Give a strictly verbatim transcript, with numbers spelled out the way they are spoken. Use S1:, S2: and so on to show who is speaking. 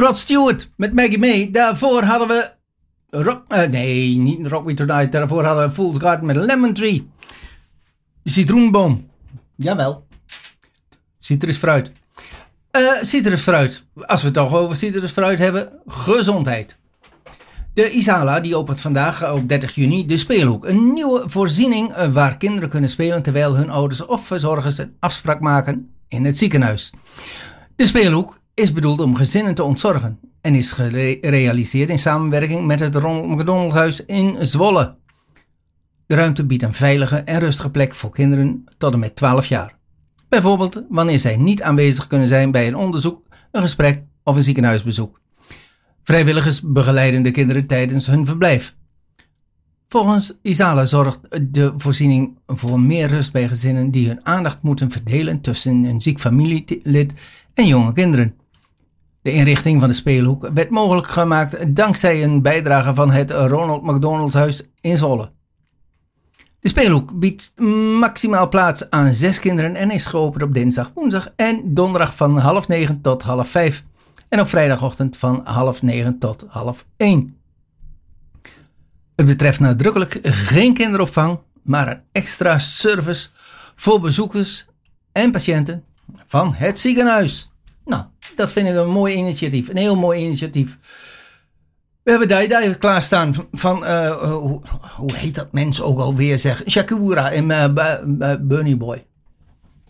S1: Rod Stewart met Maggie May. Daarvoor hadden we... Rock, uh, nee, niet Rock Me Tonight. Daarvoor hadden we Fool's Garden met Lemon Tree. Citroenboom. Jawel. Citrusfruit. Uh, citrusfruit. Als we het toch over citrusfruit hebben. Gezondheid. De Isala die opent vandaag op dertig juni de speelhoek. Een nieuwe voorziening waar kinderen kunnen spelen terwijl hun ouders of verzorgers een afspraak maken in het ziekenhuis. De speelhoek is bedoeld om gezinnen te ontzorgen en is gerealiseerd in samenwerking met het Ronald McDonald Huis in Zwolle. De ruimte biedt een veilige en rustige plek voor kinderen tot en met twaalf jaar. Bijvoorbeeld wanneer zij niet aanwezig kunnen zijn bij een onderzoek, een gesprek of een ziekenhuisbezoek. Vrijwilligers begeleiden de kinderen tijdens hun verblijf. Volgens Isala zorgt de voorziening voor meer rust bij gezinnen die hun aandacht moeten verdelen tussen een ziek familielid en jonge kinderen. De inrichting van de speelhoek werd mogelijk gemaakt dankzij een bijdrage van het Ronald McDonald Huis in Zwolle. De speelhoek biedt maximaal plaats aan zes kinderen en is geopend op dinsdag, woensdag en donderdag van half negen tot half vijf. En op vrijdagochtend van half negen tot half één. Het betreft nadrukkelijk geen kinderopvang, maar een extra service voor bezoekers en patiënten van het ziekenhuis. Nou, dat vind ik een mooi initiatief. Een heel mooi initiatief. We hebben daar, daar klaarstaan van, uh, hoe, hoe heet dat mens ook alweer zeg? Shakira en uh, Bunny Boy.